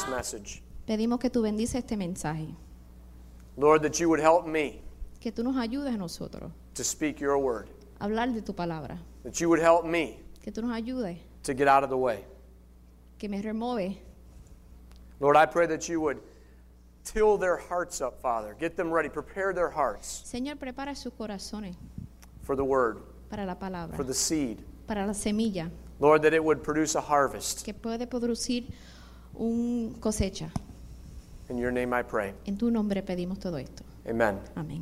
message. Pedimos que tú bendices este mensaje. Lord, that you would help me Que tú nos ayudes a nosotros to speak your word. a hablar de tu palabra. That you would help me Que tú nos ayudes. to get out of the way. Que me remove. Lord, I pray that you would till their hearts up, Father. Get them ready. Prepare their hearts Señor, prepara sus corazones for the word, para la palabra, for the seed. para la semilla, Lord, that it would produce a harvest. que puede producir un cosecha. In your name I pray. En tu nombre pedimos todo esto. Amen. Amén.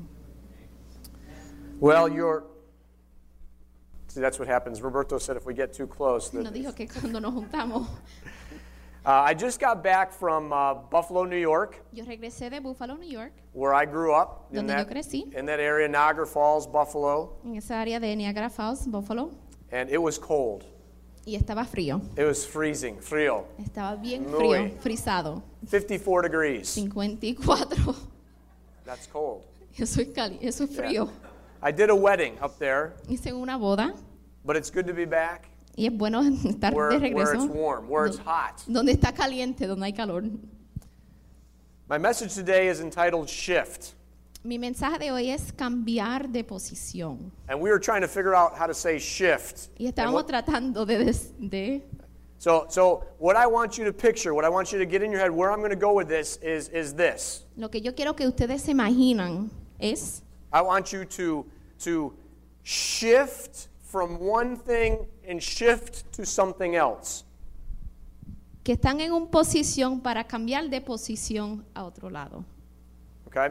Well, see, that's what happens. Roberto said if we get too close. Nos dijo que cuando nos juntamos. I just got back from Buffalo, New York, Yo regresé de Buffalo, New York, where I grew up, donde yo crecí, in that area, Niagara Falls, Buffalo, en esa área de Niagara Falls, Buffalo, and it was cold. y estaba frío. It was freezing, frío, Estaba bien Muy. frío, frisado. 54 degrees. 54. That's cold. Eso es frío. I did a wedding up there, Hice una boda but it's good to be back y es bueno estar where de it's regreso warm, where it's hot. donde está caliente, donde hay calor. My message today is entitled Shift. Mi mensaje de hoy es cambiar de posición. And we were trying to figure out how to say shift. Y And estábamos what- tratando de So what I want you to picture, what I want you to get in your head, where I'm going to go with this is this. lo que yo quiero que ustedes se imaginan es I want you to shift from one thing and shift to something else. que están en una posición para cambiar de posición a otro lado. Okay?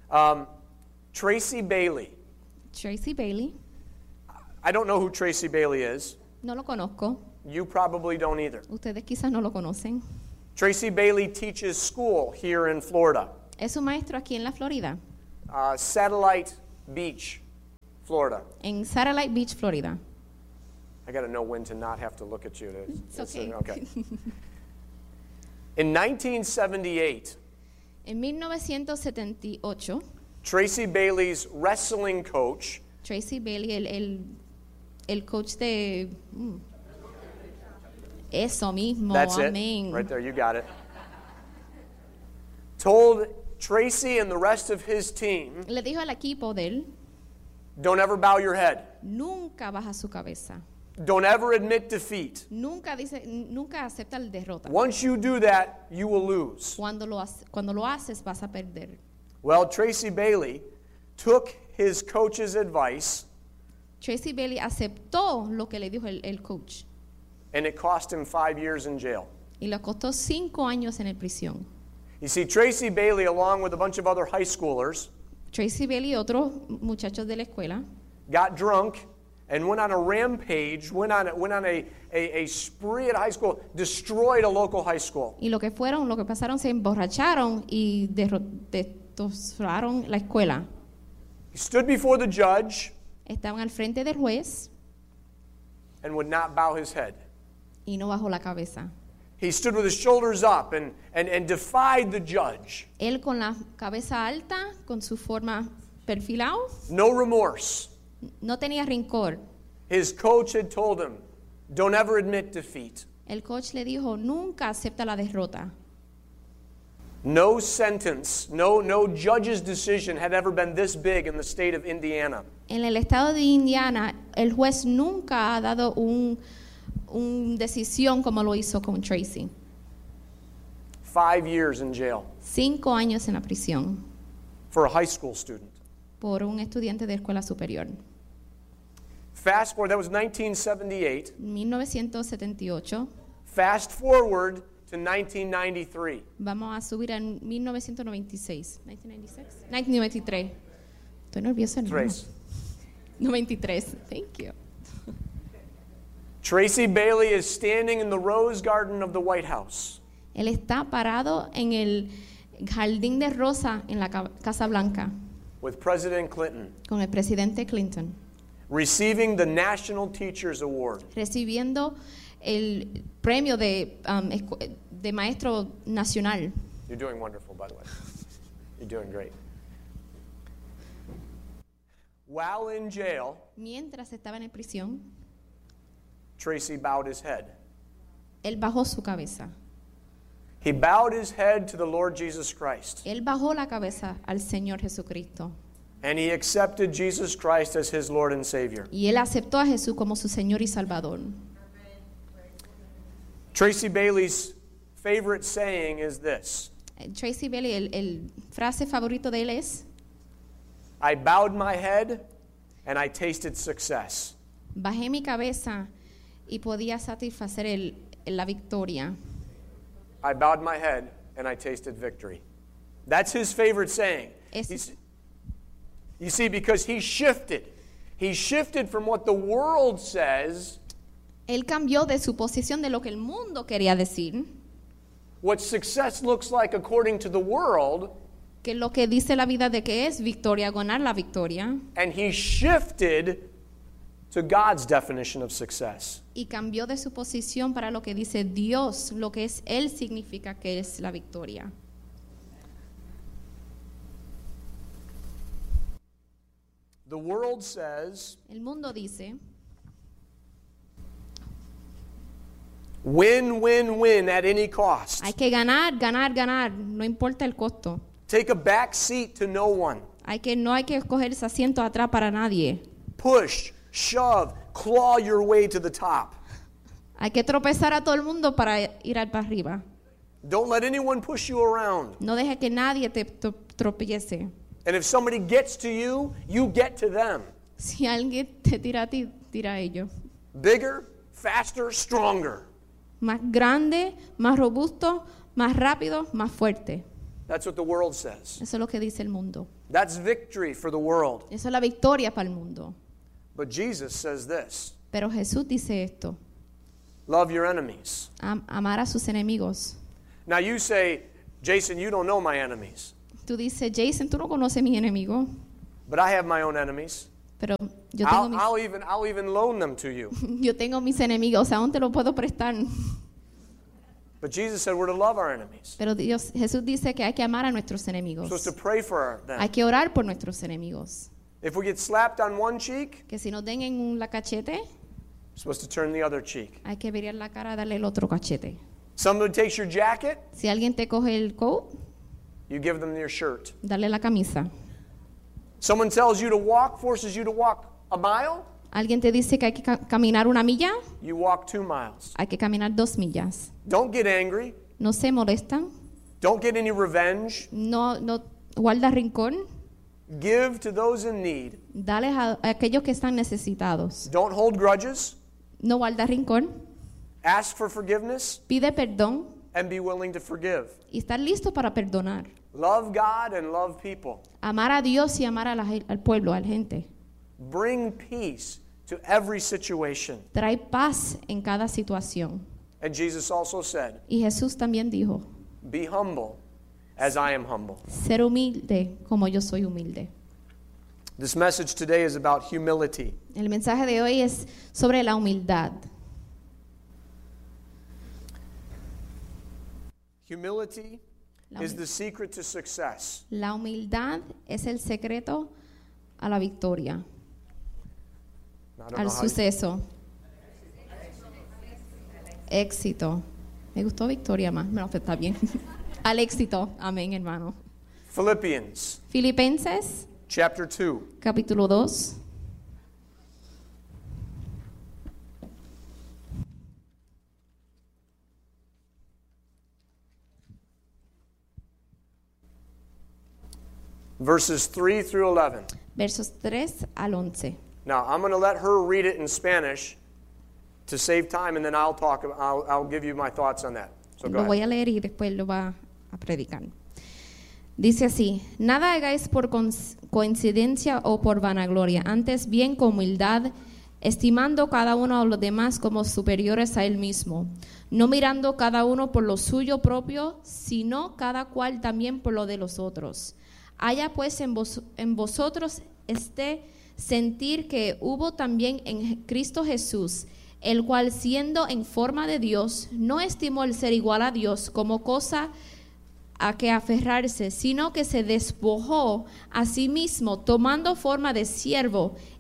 Tracy Bailey. Tracy Bailey, I don't know who Tracy Bailey is. no lo conozco, You probably don't either. ustedes quizás no lo conocen. Tracy Bailey teaches school here in Florida. Es un maestro aquí en la Florida, Satellite Beach, Florida. en Satellite Beach, Florida. I got to know when to not have to look at you. It's okay. Okay. In 1978, En 1978, Tracy Bailey's wrestling coach, Tracy Bailey, el coach de... Eso mismo, that's amén. it, right there, you got it, told Tracy and the rest of his team, Le dijo al equipo de él, don't ever bow your head. nunca baja su cabeza. Don't ever admit defeat. Nunca acepta el derrota. Once you do that, you will lose. Cuando lo haces, vas a perder. Well, Tracy Bailey took his coach's advice, Tracy Bailey aceptó lo que le dijo el coach and it cost him 5 years in jail. y le costó 5 años en el prisión. You see, Tracy Bailey, along with a bunch of other high schoolers, Tracy Bailey y otros muchachos de la escuela got drunk and went on a rampage, went on a spree at high school, destroyed a local high school. y lo que pasaron, se emborracharon y destrozaron la escuela. He stood before the judge Estaban al frente del juez and would not bow his head. y no bajó la cabeza. He stood with his shoulders up and defied the judge. Él con la cabeza alta, con su forma perfilado, No remorse. no tenía rencor. His coach had told him, don't ever admit defeat. El coach le dijo, nunca acepta la derrota. No sentence, no judge's decision had ever been this big in the state of Indiana. En el estado de Indiana, el juez nunca ha dado una decisión como lo hizo con Tracy. 5 years in jail 5 años en la prisión for a high school student. por un estudiante de escuela superior. Fast forward, that was 1978. 1978, Fast forward to 1993. vamos a subir a 1996. 1993. Estoy nerviosa, ¿no? Trace. 93. Thank you. Tracy Bailey is standing in the rose garden of the White House. Él está parado en el jardín de rosa en la Casa Blanca With President Clinton, con el presidente Clinton, receiving the National Teachers Award. recibiendo el premio de maestro nacional. You're doing wonderful, by the way. You're doing great. While in jail, Mientras estaba en prisión, Tracy bowed his head. él bajó su cabeza. He bowed his head to the Lord Jesus Christ. Él bajó la cabeza al Señor Jesucristo. And he accepted Jesus Christ as his Lord and Savior. Y él aceptó a Jesús como su Señor y Salvador. Tracy Bailey's favorite saying is this: Tracy Bailey, el frase favorito de él es: I bowed my head and I tasted success. bajé mi cabeza y podía satisfacer la victoria. I bowed my head and I tasted victory. That's his favorite saying. You see, because he shifted. He shifted from what the world says, Él cambió de su posición de lo que el mundo quería decir, what success looks like according to the world, que lo que dice la vida de que es victoria, ganar la victoria, and he shifted to God's definition of success. y cambió de su posición para lo que dice Dios, lo que es Él significa que es la victoria. The world says, El mundo dice, win, win, win at any cost. hay que ganar, ganar, ganar, no importa el costo. Take a back seat to no one. No hay que escoger ese asiento atrás para nadie. Push, shove, claw your way to the top. Hay que tropezar a todo el mundo para ir para arriba. Don't let anyone push you around. No deje que nadie te tropiece. And if somebody gets to you, you get to them. Si alguien te tira a ti, tira a ellos. Bigger, faster, stronger. Más grande, más robusto, más rápido, más fuerte. That's what the world says. Eso es lo que dice el mundo. That's victory for the world. Eso es la victoria para el mundo. But Jesus says this: Pero Jesús dice esto: love your enemies. amar a sus enemigos. Now you say, Jason, you don't know my enemies. Tú dices, Jason, tú no conoces mis enemigos, But I have my own enemies. pero yo tengo, I'll even loan them to you. yo tengo mis enemigos, aún te los puedo prestar. But Jesus said we're to love our enemies. Pero Jesús dice que hay que amar a nuestros enemigos. We're supposed to pray for them. Hay que orar por nuestros enemigos. If we get slapped on one cheek, Que si nos den en la cachete, we're supposed to turn the other cheek. hay que virar la cara, darle el otro cachete. Somebody takes your jacket, Si alguien te coge el coat, you give them your shirt. darle la camisa. Someone tells you to walk, forces you to walk a mile, Alguien te dice que hay que caminar 1 milla, you walk 2 miles. hay que caminar 2 millas. Don't get angry. No se molestan, Don't get any revenge. no guarda rincón, Give to those in need. dale a aquellos que están necesitados. Don't hold grudges. No guarda rincón, Ask for forgiveness pide perdón and be willing to forgive. y estar listo para perdonar. Love God and love people. Amar a Dios y amar al pueblo, a la gente. Bring peace to every situation. Trae paz en cada situación. And Jesus also said, Y Jesús también dijo, be humble as I am humble. ser humilde como yo soy humilde. This message today is about humility. El mensaje de hoy es sobre la humildad. Humility is the secret to success. La humildad es el secreto a la victoria, I don't al know how you- suceso. Éxito. Me gustó victoria más. Bueno, está bien. Al éxito. Amén, hermano. Philippians Filipenses, chapter 2. capítulo 2. Verses 3 through 11. Versos 3 al 11. Now, I'm going to let her read it in Spanish to save time, and then I'll give you my thoughts on that. So go Lo voy ahead. a leer y después lo va a predicar. Dice así: nada hagáis por coincidencia o por vanagloria, antes bien con humildad, estimando cada uno a los demás como superiores a él mismo, no mirando cada uno por lo suyo propio, sino cada cual también por lo de los otros. Haya pues en vosotros este sentir que hubo también en Cristo Jesús, el cual siendo en forma de Dios, no estimó el ser igual a Dios como cosa a que aferrarse, sino que se despojó a sí mismo, tomando forma de siervo,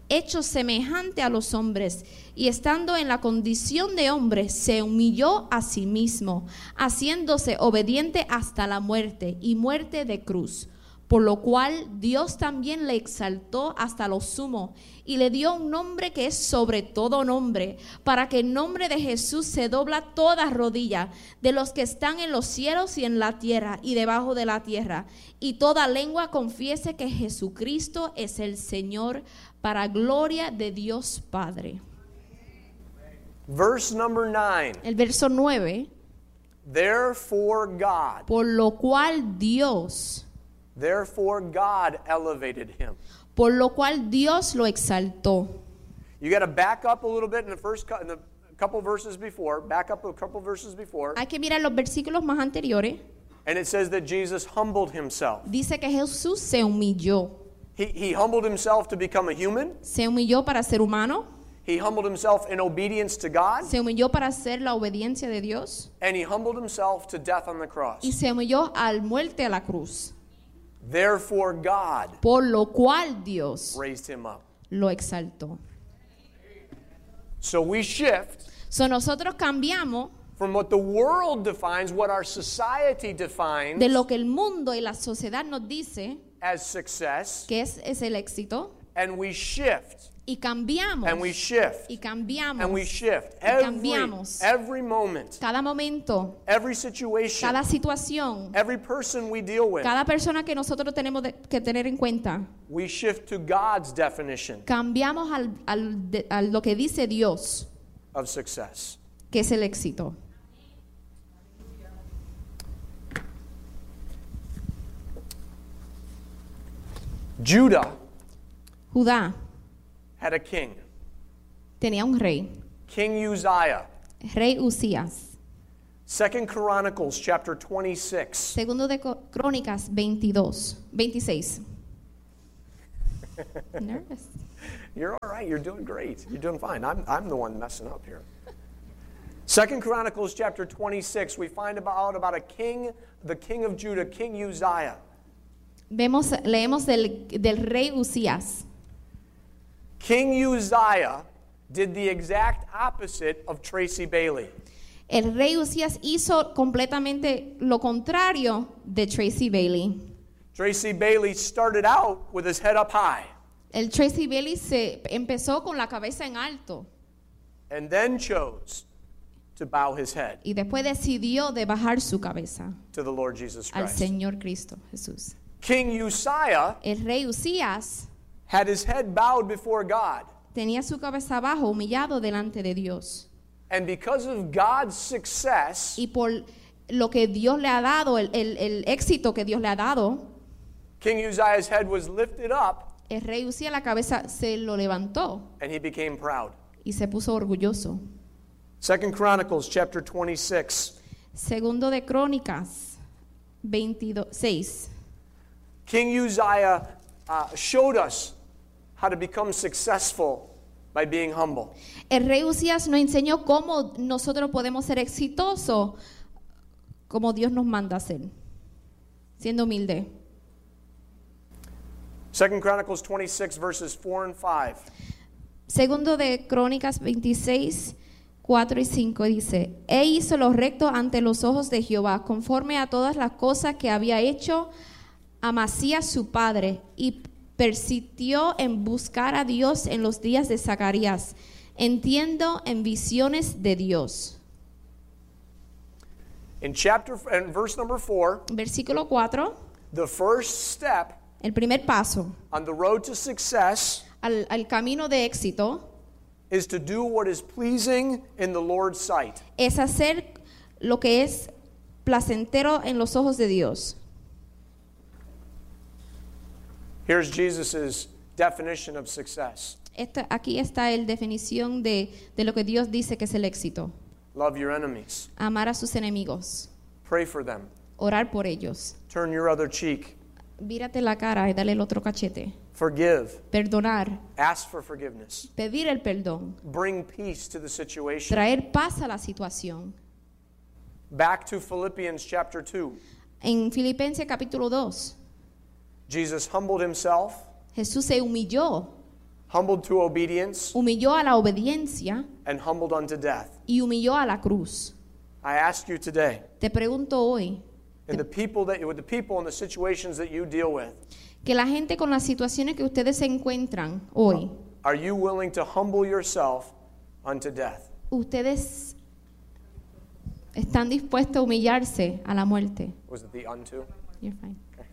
hecho semejante a los hombres, y estando en la condición de hombre, se humilló a sí mismo, haciéndose obediente hasta la muerte, y muerte de cruz. Por lo cual Dios también le exaltó hasta lo sumo y le dio un nombre que es sobre todo nombre, para que en nombre de Jesús se dobla toda rodilla de los que están en los cielos y en la tierra y debajo de la tierra, y toda lengua confiese que Jesucristo es el Señor, para gloria de Dios Padre. Verse number 9. El verso 9. Therefore God. Por lo cual Dios. Therefore God elevated him. Por lo cual Dios lo exaltó. You got to back up a little bit in the couple verses before. Back up a couple verses before. Hay que mirar los versículos más anteriores. And it says that Jesus humbled himself. Dice que Jesús se humilló. He humbled himself to become a human. Se humilló para ser humano. He humbled himself in obedience to God. Se humilló para hacer la obediencia de Dios. And he humbled himself to death on the cross. Y se humilló al muerte a la cruz. Therefore God Por lo cual Dios raised him up. lo exaltó. So we shift So nosotros cambiamos from what the world defines, what our society defines de lo que el mundo y la sociedad nos dice as success, que es el éxito, and we shift, y cambiamos, and we shift, y cambiamos, and we shift. cambiamos. Every moment, cada momento, every situation, cada situación, every person we deal with, cada persona que nosotros tenemos que tener en cuenta, we shift to God's definition cambiamos a lo que dice Dios, of success. que es el éxito. Judah Judá had a king, tenía un rey, King Uzziah. rey Usías. 2 Chronicles chapter 26. Segundo de Crónicas 26. Nervous. You're all right. You're doing great. You're doing fine. I'm the one messing up here. 2 Chronicles chapter 26, we find out about a king, the king of Judah, King Uzziah. Leemos del rey Usías. King Uzziah did the exact opposite of Tracy Bailey. El rey Usías hizo completamente lo contrario de Tracy Bailey. Tracy Bailey started out with his head up high El Tracy Bailey se empezó con la cabeza en alto and then chose to bow his head y después decidió de bajar su cabeza to the Lord Jesus al Christ. Señor Cristo Jesús. King Uzziah El rey Usías had his head bowed before God. tenía su cabeza abajo, humillado delante de Dios. And because of God's success, Y por lo que Dios le ha dado, el éxito que Dios le ha dado, King Uzziah's head was lifted up el rey Usías la cabeza se lo levantó and he became proud. y se puso orgulloso. 2 Chronicles chapter 26. Segundo de Crónicas 26. King Uzziah showed us how to become successful by being humble. El rey Usías nos enseñó cómo nosotros podemos ser exitosos como Dios nos manda a ser, siendo humilde. 2 Chronicles 26 verses 4 and 5. Segundo de Crónicas 26, 4 y 5 dice: E hizo lo recto ante los ojos de Jehová, conforme a todas las cosas que había hecho Amasías su padre, y persistió en buscar a Dios en los días de Zacarías, entiendo en visiones de Dios. In verse number 4, Versículo 4, the first step el primer paso on the road to success al camino de éxito is to do what is pleasing in the Lord's sight. es hacer lo que es placentero en los ojos de Dios. Here's Jesus' definition of success. Aquí está la definición de lo que Dios dice que es el éxito. Love your enemies. Amar a sus enemigos, Pray for them. orar por ellos, Turn your other cheek. vírate la cara y dale el otro cachete, Forgive. perdonar, Ask for forgiveness. pedir el perdón, Bring peace to the situation. traer paz a la situación. Back to Philippians chapter 2. En Filipenses capítulo 2, Jesus humbled himself. Jesús se humilló. humbled to obedience, humilló a la obediencia and humbled unto death. y humilló a la cruz. I ask you today, Te pregunto hoy, with the people and the situations that you deal with, que la gente con las situaciones que ustedes se encuentran hoy, are you willing to humble yourself unto death? ustedes están dispuestos a humillarse a la muerte. Was it the unto? You're fine.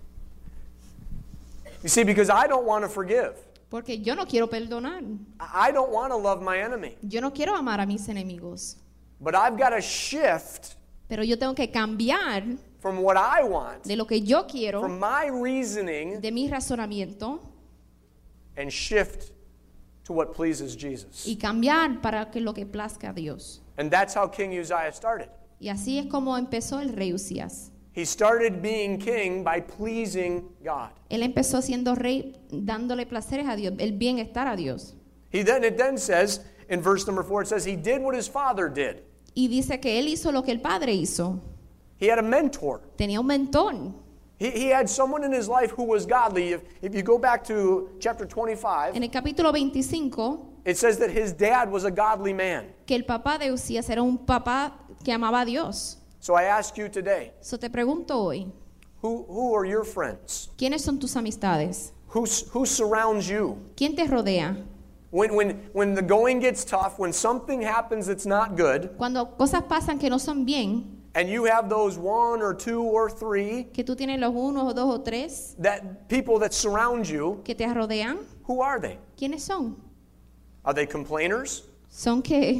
You see, because I don't want to forgive. Porque yo no quiero perdonar. I don't want to love my enemy. Yo no quiero amar a mis enemigos. But I've got to shift Pero yo tengo que cambiar from what I want, de lo que yo quiero, from my reasoning, de mi razonamiento, and shift to what pleases Jesus. y cambiar para que lo que plazca a Dios. And that's how King Uzziah started. Y así es como empezó el rey Usías. He started being king by pleasing God. Él empezó siendo rey dándole placeres a Dios, el bienestar a Dios. It then says, in verse number 4, it says he did what his father did. Y dice que él hizo lo que el padre hizo. He had a mentor. Tenía un mentor. He had someone in his life who was godly. If you go back to chapter 25, En el capítulo 25, it says that his dad was a godly man. que el papá de Usías era un papá que amaba a Dios. So I ask you today, So te pregunto hoy, who are your friends? ¿quiénes son tus amistades? Who surrounds you? ¿Quién te rodea? When the going gets tough, when something happens that's not good, Cuando cosas pasan que no son bien, and you have those 1 or 2 or 3 que tú tienes los unos o dos o tres that people that surround you, que te rodean, who are they? ¿quiénes son? Are they complainers? Son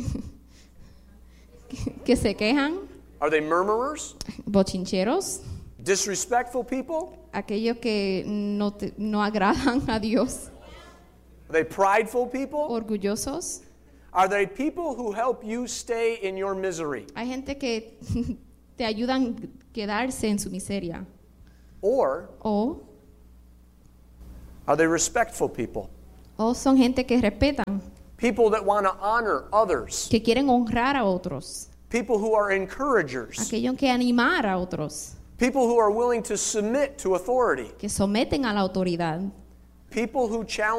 que se quejan, Are they murmurers? bochincheros, Disrespectful people? aquellos que no agradan a Dios, Are they prideful people? orgullosos. Are they people who help you stay in your misery? Hay gente que te ayudan a quedarse en su miseria. Or O are they respectful people? son gente que respetan, People that want to honor others. que quieren honrar a otros, People who are encouragers. aquellos que animar a otros, People who are willing to submit to authority. que someten a la autoridad, People who challenge